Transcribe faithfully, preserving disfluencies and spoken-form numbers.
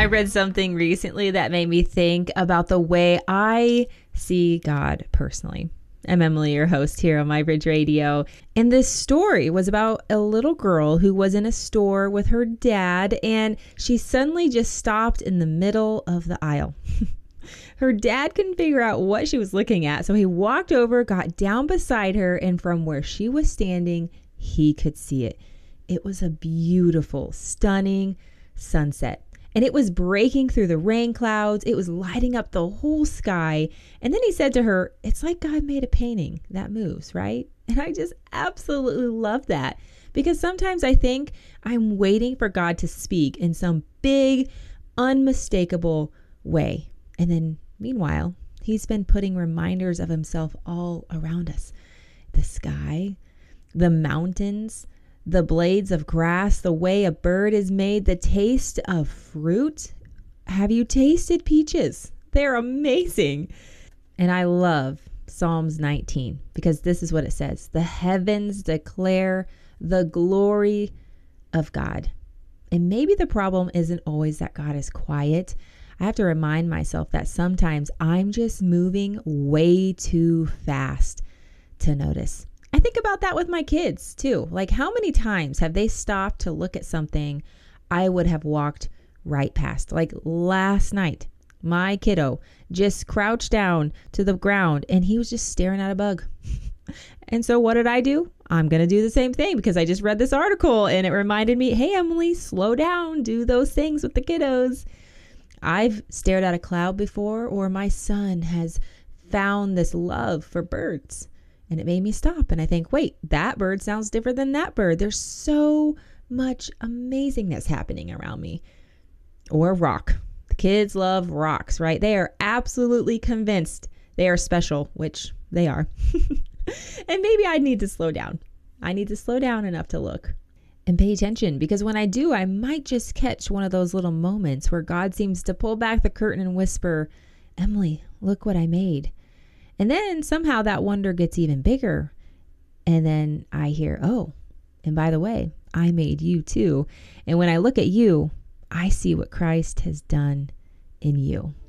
I read something recently that made me think about the way I see God personally. I'm Emily, your host here on My Bridge Radio. And this story was about a little girl who was in a store with her dad, and she suddenly just stopped in the middle of the aisle. Her dad couldn't figure out what she was looking at, so he walked over, got down beside her, and from where she was standing, he could see it. It was a beautiful, stunning sunset. And it was breaking through the rain clouds. It was lighting up the whole sky. And then he said to her, it's like God made a painting that moves, right? And I just absolutely love that, because sometimes I think I'm waiting for God to speak in some big, unmistakable way. And then meanwhile, he's been putting reminders of himself all around us. The sky, the mountains, the blades of grass, the way a bird is made, the taste of fruit. Have you tasted peaches? They're amazing. And I love Psalms nineteen, because this is what it says. The heavens declare the glory of God. And maybe the problem isn't always that God is quiet. I have to remind myself that sometimes I'm just moving way too fast to notice. I think about that with my kids too. Like, how many times have they stopped to look at something I would have walked right past? Like last night, my kiddo just crouched down to the ground and he was just staring at a bug. And so what did I do? I'm going to do the same thing, because I just read this article and it reminded me, hey, Emily, slow down, do those things with the kiddos. I've stared at a cloud before, or my son has found this love for birds. And it made me stop and I think, wait, that bird sounds different than that bird. There's so much amazingness happening around me. Or rock. The kids love rocks, right? They are absolutely convinced they are special, which they are. And maybe I need to slow down. I need to slow down enough to look and pay attention, because when I do, I might just catch one of those little moments where God seems to pull back the curtain and whisper, Emily, look what I made. And then somehow that wonder gets even bigger. And then I hear, oh, and by the way, I made you too. And when I look at you, I see what Christ has done in you.